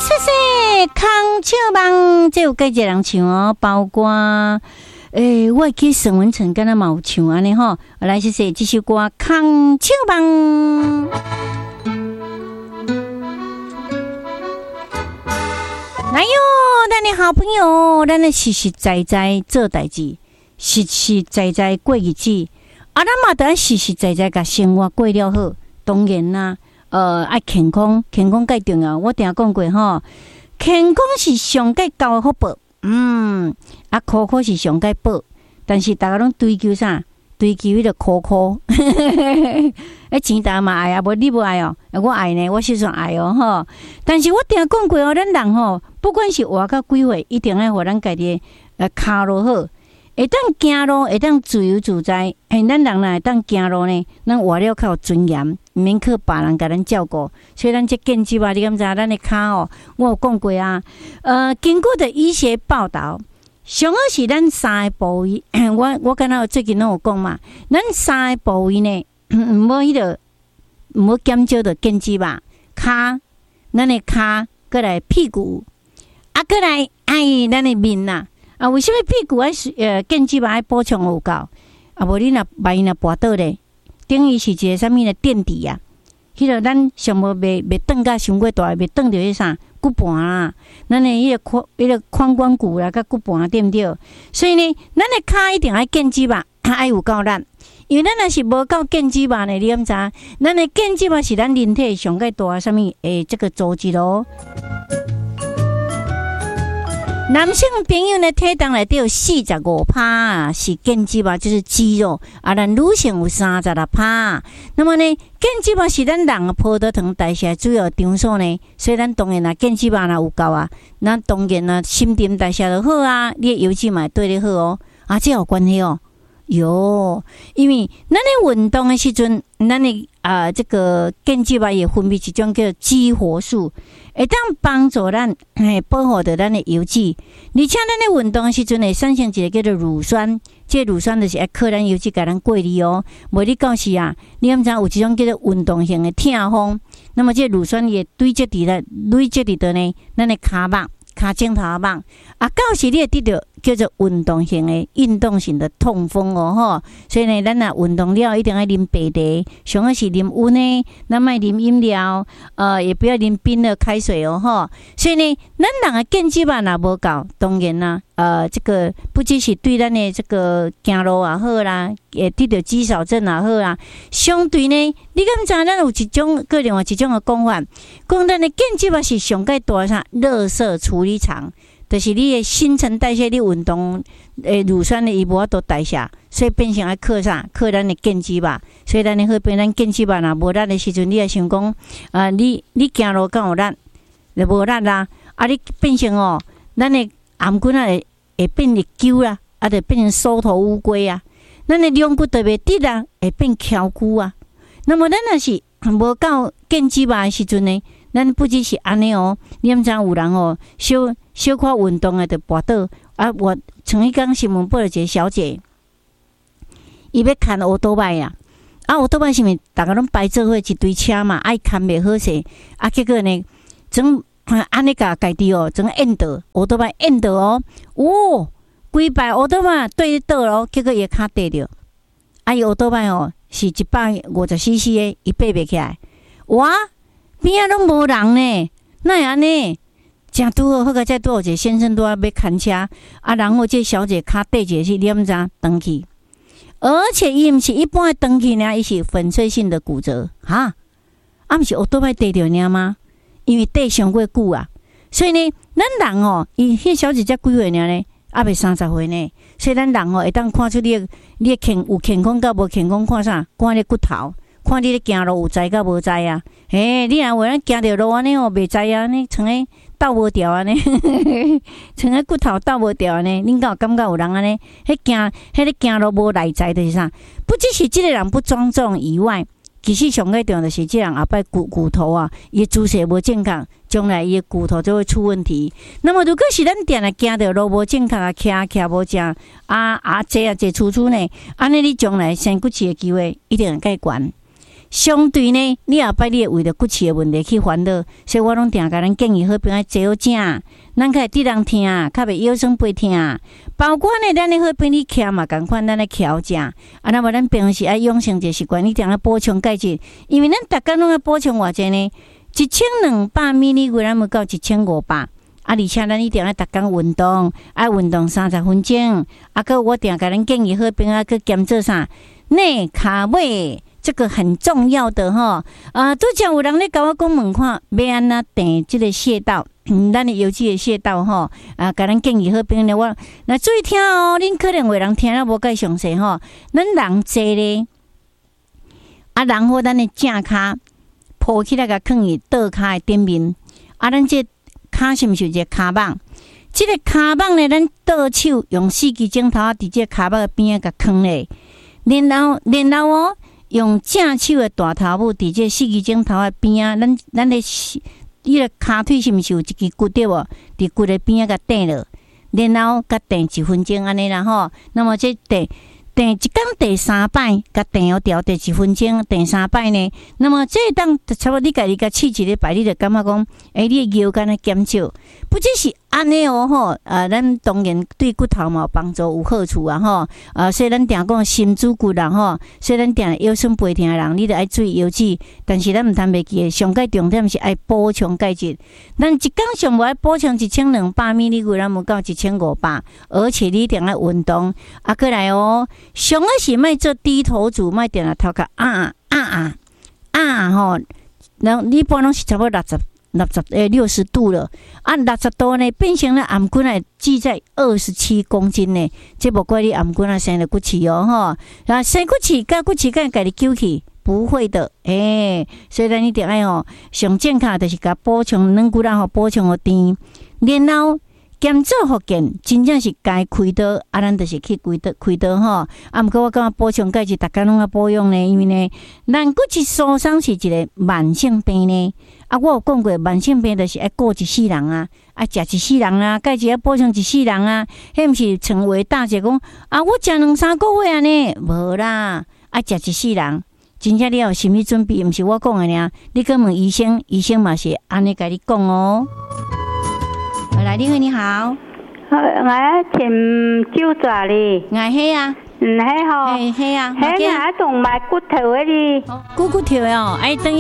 说说空笑梦，这有几个人唱哦，包括我去沈文成跟他嘛有唱安尼吼，来说说这首歌《空笑梦》。来哟，咱的好朋友，咱的实实在在做代志，实实在在过日子，咱嘛得实实在在甲生活过了好。当然啦，爱健康，健康最重要。我定讲过吼，健康是上最高的福报。苦苦是上该报，但是大家拢追求啥？追求迄个苦苦，钱大嘛爱啊，无你无爱哦，我爱呢，我是算爱哦吼。但是我定讲过哦，咱人吼，不管是活到几岁，一定要互咱家己骹路好，会当行路，会当自由自在。咱人若会当行路呢，咱活了较有尊严，毋免靠别人甲咱照顾。所以咱这建基吧，你敢知？咱的骹哦，我有讲过啊。经过的医学报道。上好是咱三个部位，我敢若最近拢有讲嘛，咱三个部位呢，毋好迄个，毋好减少着肩肌吧，骹，咱的骹，过来屁股，过来咱的面呐，为什么屁股肩肌吧爱补充有够？无你若万一若跋倒咧，等于是一个啥物呢垫底啊？迄个咱上无袂长甲伤过大，袂长着迄啥？骨盘啦，咱的迄个髋关节啦，甲骨盘对毋对？所以呢，咱的骹一定爱健肌吧，爱有够力。因为咱若是无够健肌吧呢，你敢知？咱的健肌吧是咱人体上个大啥物这个组织咯。男性朋友呢，体重内底有45%是健肌吧，就是肌肉咱女性有36%。那么呢，健肌吧是咱人的葡萄糖代谢主要场所呢，所以咱当然健肌吧有够啊，咱当然新陈代谢就好啊，你的油脂嘛对你好哦，这有关系哦。有，因为咱咧运动的时阵，咱的这个健肌吧也分泌一种叫激活素，会当帮助咱保护着咱的油脂，而且咱咧运动的时阵会产生一个叫做乳酸，这乳酸就是爱靠咱油脂甲咱过滤哦。无你到时你敢知有一种叫做运动型的痛风，那么这乳酸也堆积伫倒呢，咱的骹肉。骹颈头肉到时你会得到叫做运动型的痛风哦吼，所以呢，咱若运动了一定要啉白茶，上好是啉温的，咱莫啉饮料，也不要啉冰的开水哦吼。所以呢，咱人的健肌吧若无够，当然啦，这个不只是对咱的这个行路也好啦，也得到肌少症也好啦。相对呢，你敢知咱有一种另外一种的讲法，讲咱的健肌吧是上界大啥，垃圾处理厂。就是你的新陈代谢，你运动乳酸的伊无法度代谢，所以变成爱靠啥？靠咱的健肌吧。所以咱的好变咱健肌吧，若无力的时阵，你也想讲你行路敢有力，就无力啦。你变成咱的颔骨会变日揪啦，就变成缩头乌龟啊。咱的两骨特别直啊，会变翘骨啊。那么咱若是无够健肌吧的时阵呢？咱不只是安尼哦，你敢知有人小可运动的就跋倒我前一天新闻报了一个小姐，伊要牵乌多摆啊，乌多摆是毋大家拢排做伙一堆车嘛，爱牵袂好势结果呢，总安尼甲家己总淹到乌多摆淹到规排乌多摆对倒咯，结果伊骹跌着，伊乌多摆是150cc 的，伊爬袂起来，哇！边拢无人呢，那会安尼？正拄好，再拄好一个先生拄要牵车，然后这小姐骹跌一下是怎知断去？而且伊毋是一般的断去呢，伊是粉碎性的骨折毋是乌多摆跌着呢吗？因为跌伤过久啊，所以呢，咱人伊迄小姐才几岁呢？未30岁呢，所以咱人会当看出你的有健康甲无健康，看啥？看你骨头。看你咧行路有知甲无知啊？你若话咱行着路安尼袂知啊？你像个斗无调安尼，像个骨头斗无调安尼，恁敢有感觉有人安尼？迄个行路无内在就是啥？不只是这个人不庄重以外，其实上个重要就是这人后摆骨头伊的姿势无正确，将来伊的骨头就会出问题。那么如果是咱定来行着路无正确徛无正坐出呢，安尼你将来生骨刺的机会一定会介悬。 相对呢，你后摆你会为着骨刺的问题去烦恼，所以我拢定甲咱建议好朋友坐好正，咱较会得人听，较袂腰酸背痛。包括呢，咱的好朋友你徛嘛，共款咱来调正。那么咱平时爱养成一个习惯，一定要补充钙质，因为咱逐工拢要补充偌济呢，1200mg 到1500。而且咱一定要逐工运动，爱运动30分钟。个我定甲咱建议好朋友去兼做啥内卡位。这个很重要的哈都讲有人咧甲我讲问看要安怎定这个穴道，咱的有机的穴道哈甲咱建议好朋友我那注意听哦，恁可能有人听了无介详细哈。咱人坐咧人好咱的正骹抱起来甲放伫倒骹的顶面咱这骹是毋是有一个骹网？这个骹网咧，咱倒手用4支指头伫这骹网的边仔甲放咧，然后哦。用正手的大头拇伫这4支指头的边啊，咱的伊个骹腿是毋是有一支骨对无？伫骨的边啊，甲垫落，然后甲垫1分钟安尼啦吼。那么这垫一工第3摆，甲垫调第1分钟，垫3摆呢。那么这当差不多你家己甲试1礼拜，你就感觉讲，你的腰敢若减少，不只是安尼哦吼。咱当然对骨头嘛有帮助有好处啊吼。所以咱定讲心主骨啦吼，所以咱定腰酸背痛的人，你着爱注意腰子。但是咱毋通袂记，上界重点是爱补充钙质。咱一工上无爱补充1200mg 到1500，而且你一定要运动。过来哦。上个是莫做低头族，莫定来头壳吼，然后一般拢是差不多60度了，60度呢变成了颔棍啊，记在27公斤呢，这无怪你颔棍啊生了骨刺哦吼，生骨刺甲骨刺敢家己揪起？不会的，所以咱一定要上健康就是甲补充软骨啦，补充个甜，然后。兼做福建，真正是该开刀咱就是去开刀吼。毋过我感觉补充钙质，大家拢要保养呢，因为呢，咱骨质疏松是一个慢性病呢。我有讲过，慢性病就是爱顾一世人啊，爱食一世人啊，钙质要补充一世人啊。迄毋是成为大姐讲我食2-3个月安尼，无啦，爱食一世人。真正你要有心理准备，毋是我讲的尔。你去问医生，医生嘛是安尼甲你讲哦。来，你好， 我请酒抓哩， 系啊， 系吼， 系啊， 系啊，动脉骨头的哩， 骨头哦，等